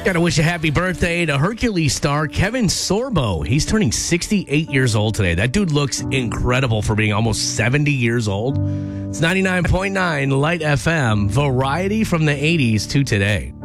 Got to wish a happy birthday to Hercules star Kevin Sorbo. He's turning 68 years old today. That dude looks incredible for being almost 70 years old. It's 99.9 Light FM, variety from the 80s to today.